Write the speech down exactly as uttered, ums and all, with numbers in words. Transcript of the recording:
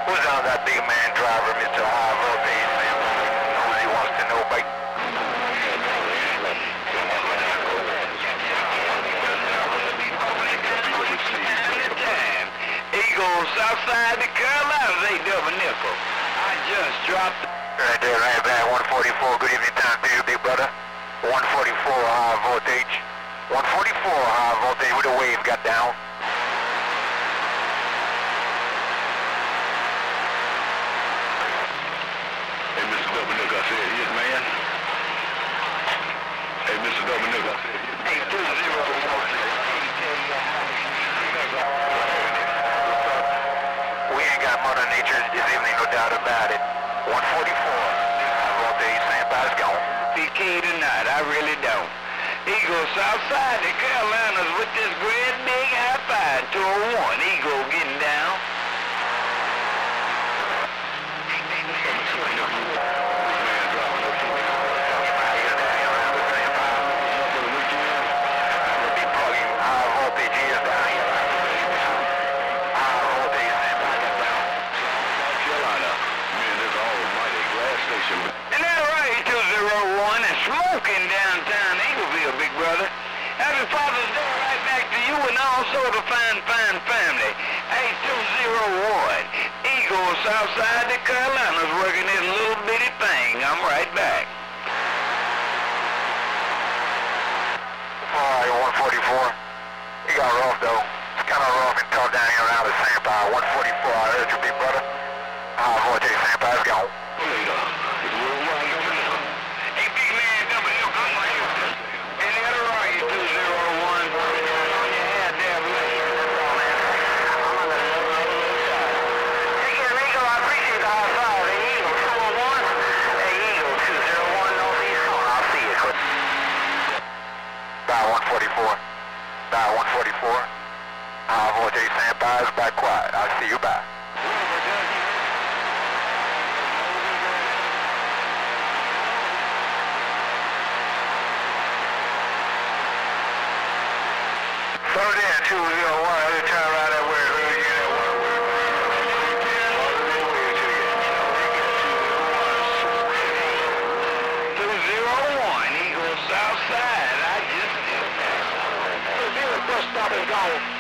Who's on that big man driver, Mister High Voltage, man? Who he wants to know, mate? Eagle, Southside to Carolina, they double nickel. I just dropped. Right there, right back, one forty-four. Good evening time to you, big brother. one forty-four high voltage. one forty-four high voltage with a wave got down. Hey, Mister Double Nook, I said his man. Hey, Mister Double Nook, I said his man. eight two zero. We ain't got Mother Nature this evening, no doubt about it. one forty-four high voltage, Sandpi's gone. P K tonight, I really don't. Eagle, Southside to Carolinas with this great big high five. two oh one, Eagle getting down. And that right, two zero one, and smoking downtown Eagleville, big brother. Happy Father's Day right back to you and also the fine, fine family. eight two zero one, Eagle, Southside to Carolinas, working this little bitty thing. I'm right back. Alright, one forty-four. He got rough though. It's kind of rough and tough down here around the Sandpi. one forty-four, I heard you, big brother. High voltage, Sandpi's gone. Hey, big man, double L, come on here. And the other right, two zero one. On your head there, buddy. I'm on the Hey, Eagle, I appreciate the high five. Hey, Eagle, two oh one. Hey, Eagle, two zero one, northeast zone. I'll see you quick. By one forty-four. By one forty-four. High voltage, Sandpi's back quiet. I'll see you back. Slow down, two zero one. I'll just turn around that way. Let me get that one. two zero one, Eagle, Southside. I just did that. Bus stop is gone.